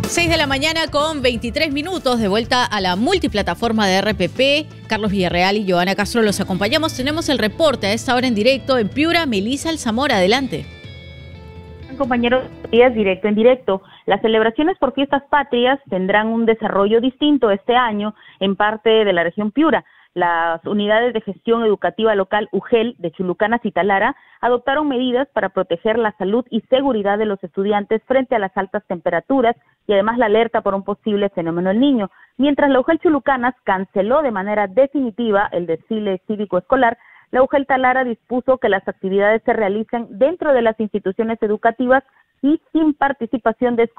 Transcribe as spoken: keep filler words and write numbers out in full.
seis de la mañana con veintitrés minutos, de vuelta a la multiplataforma de R P P. Carlos Villarreal y Joana Castro los acompañamos. Tenemos el reporte a esta hora en directo en Piura. Melissa Alzamora, adelante. Compañeros, días directo en directo. Las celebraciones por fiestas patrias tendrán un desarrollo distinto este año en parte de la región Piura. Las unidades de gestión educativa local U G E L de Chulucanas y Talara adoptaron medidas para proteger la salud y seguridad de los estudiantes frente a las altas temperaturas y además la alerta por un posible fenómeno El Niño. Mientras la U G E L Chulucanas canceló de manera definitiva el desfile cívico escolar, la U G E L Talara dispuso que las actividades se realicen dentro de las instituciones educativas y sin participación de escolares